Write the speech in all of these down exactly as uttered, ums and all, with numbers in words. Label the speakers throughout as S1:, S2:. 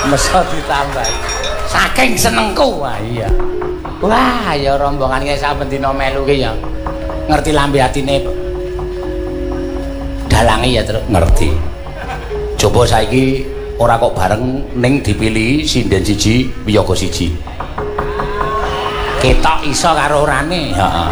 S1: Mesa ditambah. Saking senengku. Wah iya. Wah, ya rombongan ki saben dina melu ki ya. Ngerti lambe atine. Dalange ya terus ngerti. Coba saiki ora kok bareng ning dipilih sinden siji, wiyaga siji. Ketok iso karo orane, heeh.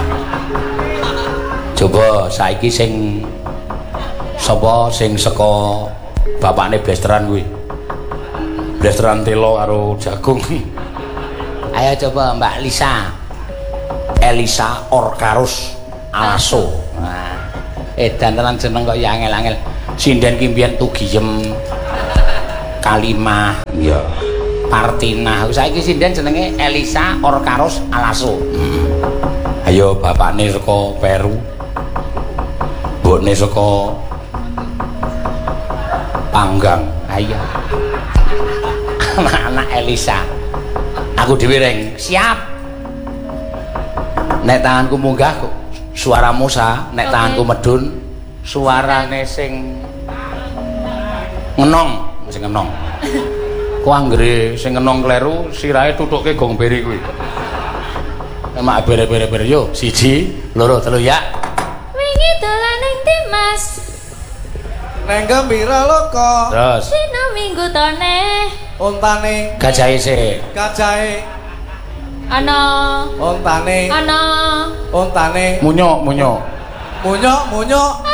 S1: Coba saiki sing sapa sing saka bapakne blasteran kuwi. Blasteran telo karo jagung. Ayo coba Mbak Lisa. Elisa Orkarus Alaso. Nah, edan tenan jeneng kok ya angel-angel. Sinden ki mbiyen Tugiem. Kalimah, ya. Partina. Saiki sinden jenenge Elisa Orkarus Alaso. Hmm. Ayo bapakne saka Peru. Mbokne saka Panggang. Ayo. Anak Elisa. Aku dhewe reng siap. Nek tanganku munggah kok suaramu sa, nek okay. Tanganku medun suarane sing ngenong, sing ngenong. Ku anggere sing ngenong kleru sirahe tutuke gong beri kuwi. Emak bere-bere-bere yo, siji, loro, telu ya.
S2: Wingi dolan ning Dimas.
S3: Neng Gembira Loka.
S1: Terus.
S2: Dina Minggu tone.
S3: Ontane.
S1: Gajahe sik.
S3: Gajahe.
S2: Ana.
S3: Ontane.
S2: Ana.
S3: Ontane.
S1: Munyuk, munyuk.
S3: Munyuk, munyuk.